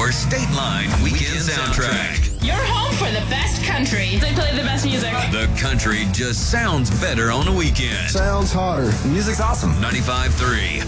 your State Line weekend soundtrack. Your home for the best country. They play the best music. The country just sounds better on the weekend. Sounds hotter. Music's awesome. 95.3